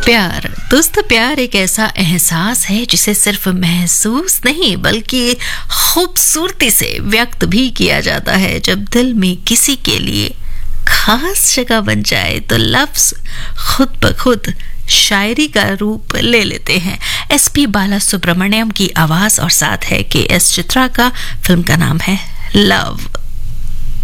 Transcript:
प्यार दोस्तों, प्यार एक ऐसा एहसास है जिसे सिर्फ महसूस नहीं बल्कि खूबसूरती से व्यक्त भी किया जाता है। जब दिल में किसी के लिए खास जगह बन जाए तो लफ्ज खुद ब खुद शायरी का रूप ले लेते हैं। एसपी बालासुब्रमण्यम की आवाज और साथ है के एस चित्रा का। फिल्म का नाम है लव।